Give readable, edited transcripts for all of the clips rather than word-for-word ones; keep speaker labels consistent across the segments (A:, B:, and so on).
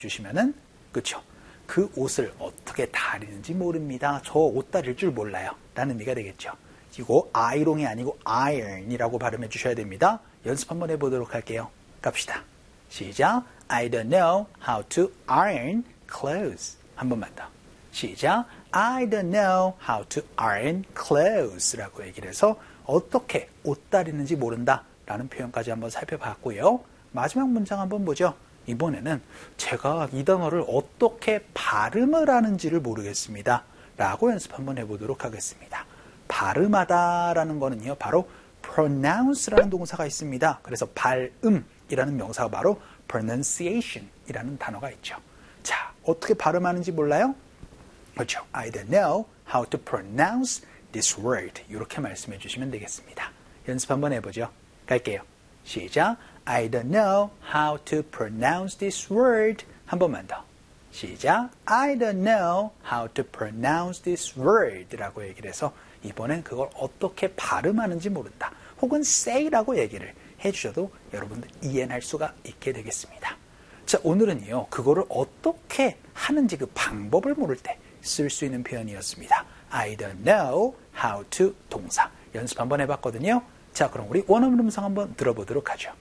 A: 주시면은, 그쵸? 그 옷을 어떻게 다리는지 모릅니다. 저 옷 다릴 줄 몰라요. 라는 의미가 되겠죠. 이거 iron이 아니고 iron이라고 발음해 주셔야 됩니다. 연습 한번 해보도록 할게요. 갑시다. 시작. I don't know how to iron clothes. 한 번만 더. 시작. I don't know how to iron clothes 라고 얘기를 해서 어떻게 옷 다리는지 모른다 라는 표현까지 한번 살펴봤고요. 마지막 문장 한번 보죠. 이번에는 제가 이 단어를 어떻게 발음을 하는지를 모르겠습니다. 라고 연습 한번 해보도록 하겠습니다. 발음하다 라는 거는요, 바로 pronounce라는 동사가 있습니다. 그래서 발음이라는 명사가 바로 pronunciation 이라는 단어가 있죠. 자, 어떻게 발음하는지 몰라요? 그렇죠. I don't know how to pronounce this word. 이렇게 말씀해 주시면 되겠습니다. 연습 한번 해보죠. 갈게요. 시작. I don't know how to pronounce this word. 한 번만 더. 시작. I don't know how to pronounce this word 라고 얘기를 해서 이번엔 그걸 어떻게 발음하는지 모른다. 혹은 say라고 얘기를 해주셔도 여러분들 이해할 수가 있게 되겠습니다. 자, 오늘은요, 그거를 어떻게 하는지 그 방법을 모를 때 쓸 수 있는 표현이었습니다. I don't know how to 동사. 연습 한번 해봤거든요. 자, 그럼 우리 원어민 음성 한번 들어보도록 하죠.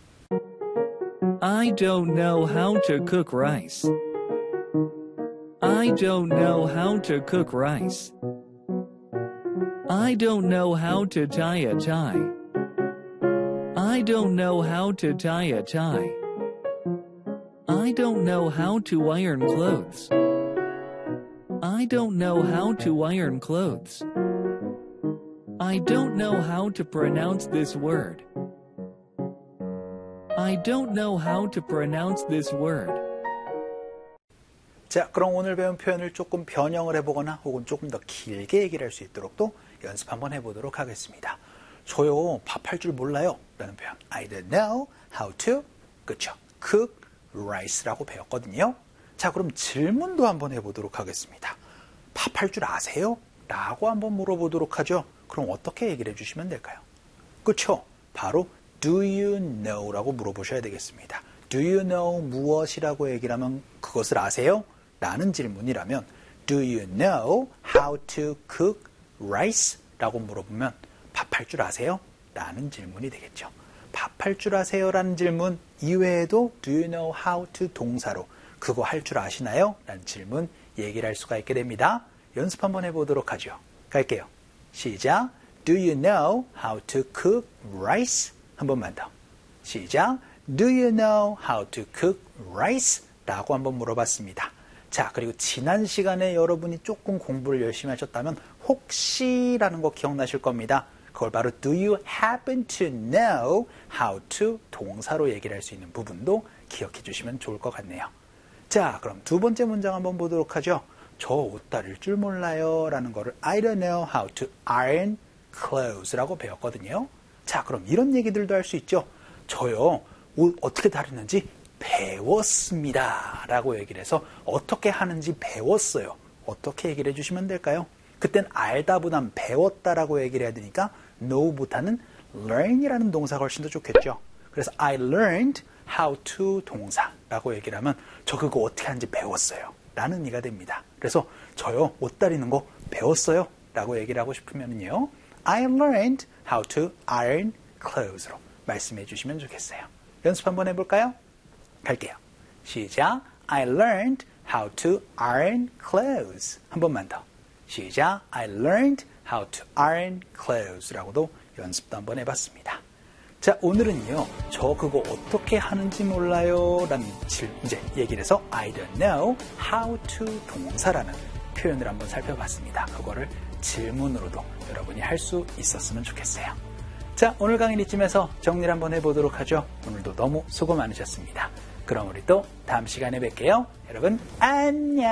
B: I don't know how to cook rice. I don't know how to cook rice. I don't know how to tie a tie. I don't know how to tie a tie. I don't know how to iron clothes. I don't know how to iron clothes. I don't know how to pronounce this word. I don't know how to pronounce this word.
A: 자, 그럼 오늘 배운 표현을 조금 변형을 해보거나 혹은 조금 더 길게 얘기를 할 수 있도록 또 연습 한번 해보도록 하겠습니다. 저요, 밥할 줄 몰라요 라는 표현. I don't know how to, 그쵸? cook rice라고 배웠거든요. 자, 그럼 질문도 한번 해보도록 하겠습니다. 밥할 줄 아세요? 라고 한번 물어보도록 하죠. 그럼 어떻게 얘기를 해주시면 될까요? 그쵸? 바로 do you know 라고 물어보셔야 되겠습니다. do you know 무엇이라고 얘기를 하면 그것을 아세요? 라는 질문이라면 do you know how to cook rice? 라고 물어보면 밥할 줄 아세요? 라는 질문이 되겠죠. 밥할 줄 아세요? 라는 질문 이외에도 do you know how to 동사로 그거 할 줄 아시나요? 라는 질문 얘기를 할 수가 있게 됩니다. 연습 한번 해보도록 하죠. 갈게요. 시작. Do you know how to cook rice? 한 번만 더. 시작. Do you know how to cook rice? 라고 한번 물어봤습니다. 자, 그리고 지난 시간에 여러분이 조금 공부를 열심히 하셨다면 혹시라는 거 기억나실 겁니다. 그걸 바로 do you happen to know how to 동사로 얘기를 할 수 있는 부분도 기억해 주시면 좋을 것 같네요. 자, 그럼 두 번째 문장 한번 보도록 하죠. 저 옷 다릴 줄 몰라요 라는 거를 I don't know how to iron clothes 라고 배웠거든요. 자, 그럼 이런 얘기들도 할 수 있죠. 저요, 옷 어떻게 다루는지 배웠습니다 라고 얘기를 해서 어떻게 하는지 배웠어요. 어떻게 얘기를 해주시면 될까요? 그땐 알다보단 배웠다라고 얘기를 해야 되니까 know보다는 learn이라는 동사가 훨씬 더 좋겠죠. 그래서 I learned how to 동사라고 얘기를 하면 저 그거 어떻게 하는지 배웠어요 라는 의미가 됩니다. 그래서 저요, 옷 다리는 거 배웠어요 라고 얘기를 하고 싶으면요, I learned how to iron clothes로 말씀해 주시면 좋겠어요. 연습 한번 해볼까요? 갈게요. 시작. I learned how to iron clothes. 한 번만 더. 시작. I learned how to iron clothes라고도 연습도 한번 해봤습니다. 자, 오늘은요, 저 그거 어떻게 하는지 몰라요 라는 이제 얘기를 해서 I don't know how to 동사라는 표현을 한번 살펴봤습니다. 그거를 질문으로도 여러분이 할 수 있었으면 좋겠어요. 자, 오늘 강의는 이쯤에서 정리를 한번 해보도록 하죠. 오늘도 너무 수고 많으셨습니다. 그럼 우리 또 다음 시간에 뵐게요. 여러분 안녕.